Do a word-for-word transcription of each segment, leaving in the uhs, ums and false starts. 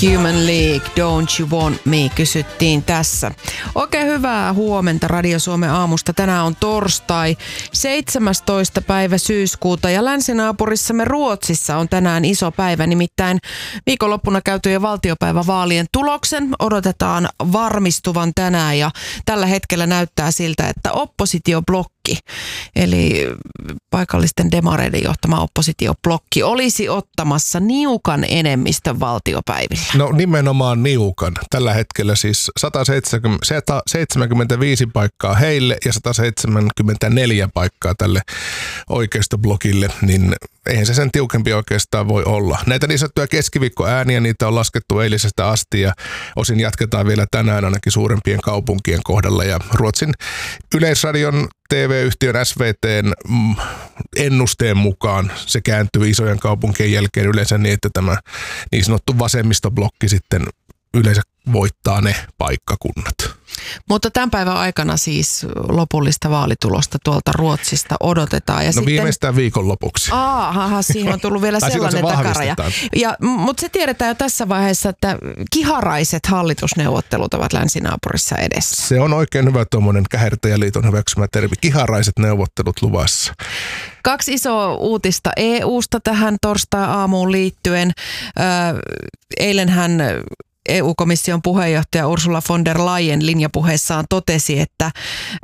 Human League, Don't You Want Me, kysyttiin tässä. Oikein hyvää huomenta Radio Suomen aamusta. Tänään on torstai, seitsemästoista päivä syyskuuta ja länsinaapurissamme Ruotsissa on tänään iso päivä. Nimittäin viikonloppuna käytyjen valtiopäivävaalien tuloksen odotetaan varmistuvan tänään ja tällä hetkellä näyttää siltä, että oppositioblokki, eli paikallisten demareiden johtama oppositioblokki, olisi ottamassa niukan enemmistön valtiopäivillä. No nimenomaan niukan. Tällä hetkellä siis sata seitsemänkymmentäviisi paikkaa heille ja sata seitsemänkymmentäneljä paikkaa tälle oikeistoblokille, niin eihän se sen tiukempi oikeastaan voi olla. Näitä niin sanottuja keskiviikkoääniä, niitä on laskettu eilisestä asti ja osin jatketaan vielä tänään ainakin suurempien kaupunkien kohdalla. Ja Ruotsin Yleisradion T V-yhtiön S V T:n ennusteen mukaan se kääntyy isojen kaupunkien jälkeen yleensä niin, että tämä niin sanottu vasemmistoblokki sitten yleensä voittaa ne paikkakunnat. Mutta tämän päivän aikana siis lopullista vaalitulosta tuolta Ruotsista odotetaan. Ja no sitten, viimeistään viikonlopuksi. Aha, siihen on tullut vielä sellainen takaraja. Ja, mutta se tiedetään jo tässä vaiheessa, että kiharaiset hallitusneuvottelut ovat länsinaapurissa edessä. Se on oikein hyvä tuommoinen Kähertäjäliiton hyväksymä termi. Kiharaiset neuvottelut luvassa. Kaksi isoa uutista E U:sta tähän torstai-aamuun liittyen. Eilenhän E U-komission puheenjohtaja Ursula von der Leyen linjapuheessaan totesi, että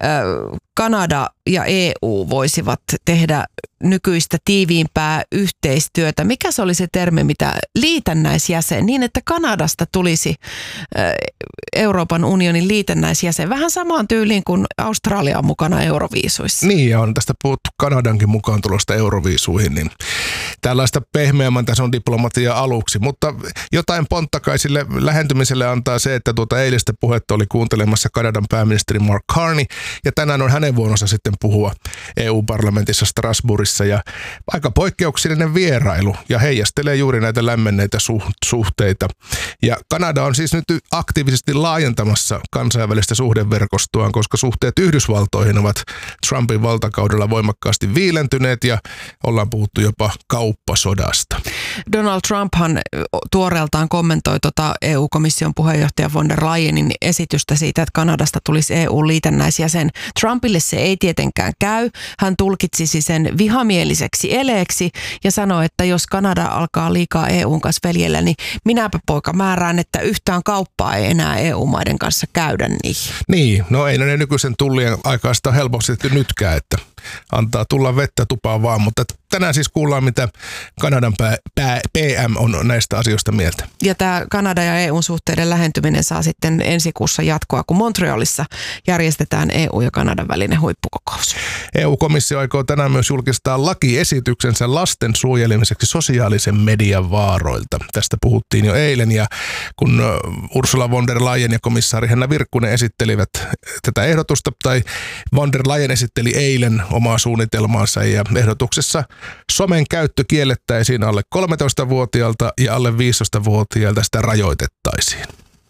Kanada ja E U voisivat tehdä nykyistä tiiviimpää yhteistyötä. Mikä se oli se termi, mitä liitännäisjäsen, niin että Kanadasta tulisi Euroopan unionin liitännäisjäsen. Vähän samaan tyyliin kuin Australia on mukana euroviisuissa. Niin, ja on tästä puhuttu Kanadankin mukaan tulosta euroviisuihin, niin tällaista pehmeämmän tason diplomatiaa aluksi. Mutta jotain ponttakaisille lähentymiselle antaa se, että tuota eilistä puhetta oli kuuntelemassa Kanadan pääministeri Mark Carney, ja tänään on hänen vuoronsa sitten puhua E U-parlamentissa Strasbourgissa, ja aika poikkeuksellinen vierailu, ja heijastelee juuri näitä lämmenneitä suhteita. Ja Kanada on siis nyt aktiivisesti laajentamassa kansainvälistä suhdeverkostoaan, koska suhteet Yhdysvaltoihin ovat Trumpin valtakaudella voimakkaasti viilentyneet, ja ollaan puhuttu jopa kauppasodasta. Donald Trumphan tuoreeltaan kommentoi tuota E U-komission puheenjohtaja von der Leyenin esitystä siitä, että Kanadasta tulisi E U-liitännäisjäsen. Trumpille se ei tietenkään käy. Hän tulkitsisi sen vihamieliseksi eleeksi ja sanoi, että jos Kanada alkaa liikaa E U:n kanssa veljellä, niin minäpä poika määrään, että yhtään kauppaa ei enää E U-maiden kanssa käydä niihin. Niin, no ei ne nykyisen tullien aikaista helposti nytkään, että antaa tulla vettä tupaan vaan, mutta tänään siis kuullaan, mitä Kanadan pää, pää, P M on näistä asioista mieltä. Ja tämä Kanada ja E U-suhteiden lähentyminen saa sitten ensi kuussa jatkoa, kun Montrealissa järjestetään E U ja Kanadan välinen huippukokous. E U-komissio aikoo tänään myös julkistaa lakiesityksensä lasten suojelemiseksi sosiaalisen median vaaroilta. Tästä puhuttiin jo eilen, ja kun Ursula von der Leyen ja komissaari Henna Virkkunen esittelivät tätä ehdotusta, tai von der Leyen esitteli eilen omaa suunnitelmaansa, ja ehdotuksessa somen käyttö kiellettäisiin alle kolmetoistavuotiaalta ja alle viisitoistavuotiaalta sitä rajoitettaisiin.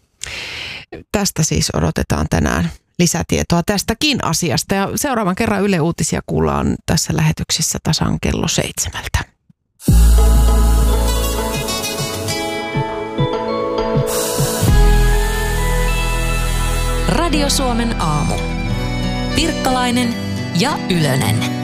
Tästä siis odotetaan tänään lisätietoa tästäkin asiasta, ja seuraavan kerran Yle Uutisia kuullaan tässä lähetyksessä tasan kello seitsemältä. Radio Suomen aamu. Pirkkalainen ja Ylönen.